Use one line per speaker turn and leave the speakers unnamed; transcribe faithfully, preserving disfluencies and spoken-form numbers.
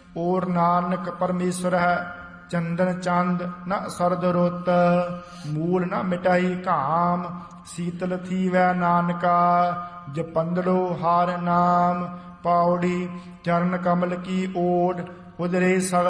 और नानक परमेश्वर है चंदन चंद न सरद रुत मूल न मिटाई काम शीतल थी वह नानका जपंदड़ो हार नाम पौड़ी चरण कमल की ओट उदरे सगल